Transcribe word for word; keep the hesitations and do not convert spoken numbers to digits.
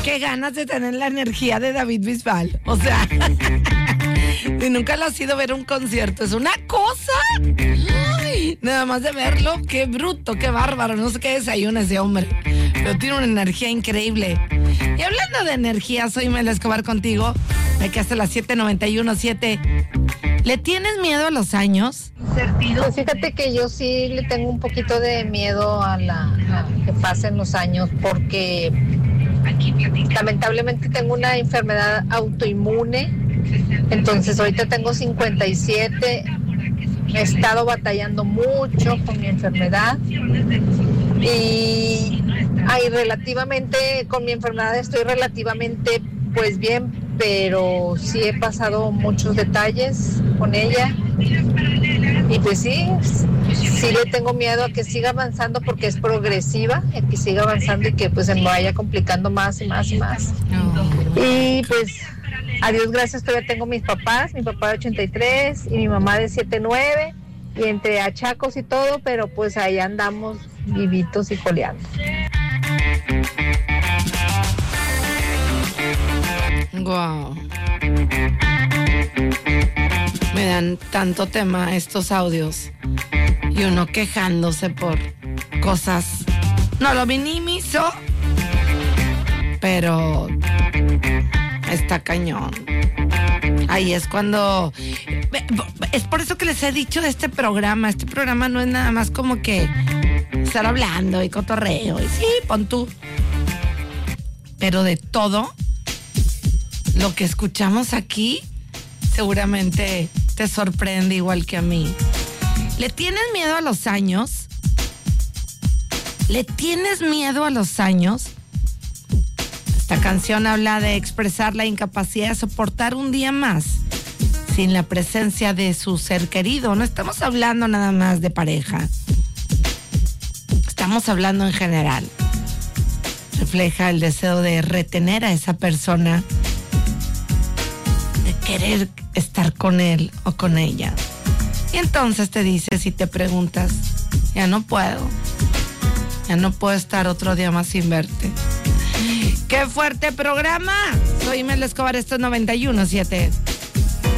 qué ganas de tener la energía de David Bisbal. O sea, y nunca lo has ido a ver un concierto. Es una cosa. Ay, nada más de verlo, qué bruto, qué bárbaro. No sé qué desayuna ese hombre, pero tiene una energía increíble. Y hablando de energía, soy Mel Escobar contigo, de que hasta las siete noventa y uno siete. ¿Le tienes miedo a los años? Pues fíjate que yo sí le tengo un poquito de miedo a, la, a que pasen los años, porque lamentablemente tengo una enfermedad autoinmune. Entonces ahorita tengo cincuenta y siete, he estado batallando mucho con mi enfermedad y ay, relativamente con mi enfermedad estoy relativamente pues bien, pero sí he pasado muchos detalles con ella y pues sí, sí le tengo miedo a que siga avanzando porque es progresiva, a que siga avanzando y que pues se me vaya complicando más y más y más. Y pues a Dios gracias, todavía tengo mis papás, mi papá de ochenta y tres y mi mamá de setenta y nueve, y entre achacos y todo, pero pues ahí andamos vivitos y coleando. Wow. Me dan tanto tema estos audios y uno quejándose por cosas. No lo minimizo, pero está cañón. Ahí es cuando... Es por eso que les he dicho de este programa. Este programa no es nada más como que estar hablando y cotorreo. Y sí, pon tú. Pero de todo lo que escuchamos aquí seguramente te sorprende igual que a mí. ¿Le tienes miedo a los años? ¿Le tienes miedo a los años? Esta canción habla de expresar la incapacidad de soportar un día más sin la presencia de su ser querido. No estamos hablando nada más de pareja. Estamos hablando en general. Refleja el deseo de retener a esa persona, de querer estar con él o con ella. Y entonces te dices y te preguntas, ya no puedo, ya no puedo estar otro día más sin verte. ¡Qué fuerte programa! Soy Mel Escobar, esto es noventa y uno siete.